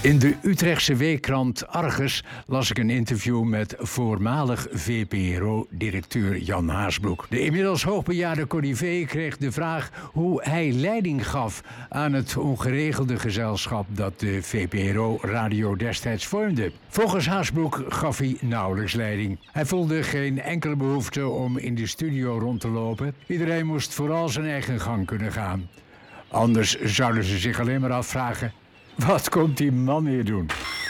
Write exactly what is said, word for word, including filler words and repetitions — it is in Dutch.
In de Utrechtse weekkrant Argus las ik een interview met voormalig V P R O-directeur Jan Haasbroek. De inmiddels hoogbejaarde corrivé kreeg de vraag hoe hij leiding gaf aan het ongeregelde gezelschap dat de V P R O-radio destijds vormde. Volgens Haasbroek gaf hij nauwelijks leiding. Hij voelde geen enkele behoefte om in de studio rond te lopen. Iedereen moest vooral zijn eigen gang kunnen gaan. Anders zouden ze zich alleen maar afvragen: wat komt die man hier doen?